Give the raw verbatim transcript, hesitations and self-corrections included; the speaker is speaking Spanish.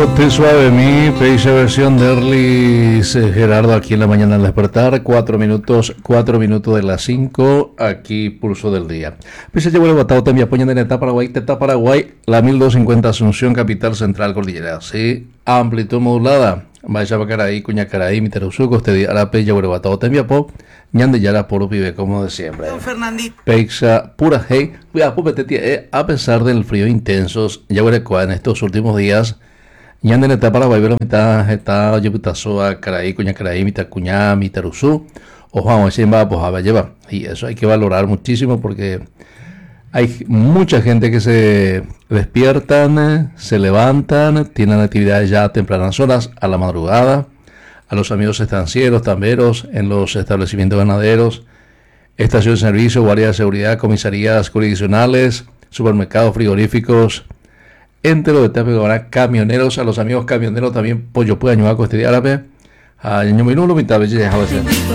Te suave mi Peixe versión de Erlis eh, Gerardo aquí en la mañana al despertar. Cuatro minutos, cuatro minutos de las cinco. Aquí pulso del día. Peixe llevo el batado te me apoyan en Etapa Paraguay, Teta Paraguay, la mil doscientos cincuenta Asunción, capital central cordillera. Sí, amplitud modulada. Vaya Bacaraí, Cuñacaraí, Miteruzuco, este día la Peixe llevo el batado te me apo. Ñande Yara por vive como de siempre. Peixe pura hey. A pesar del frío intensos, ya en estos últimos días. Ñande en Etapa Paraguay, pero mitad está Yoputazoa, Caraí, Cuñacaraí, Mitacuñá, Mitaruzú, o Juan Osimba, pues a lleva. Y eso hay que valorar muchísimo porque hay mucha gente que se despiertan, se levantan, tienen actividades ya a tempranas horas, a la madrugada, a los amigos estancieros, tamberos, en los establecimientos ganaderos, estaciones de servicio, guardias de seguridad, comisarías jurisdiccionales, supermercados, frigoríficos, entre los de camioneros, a los amigos camioneros también, pollo puede ayudar con este árabe, a ño minuto mitad veces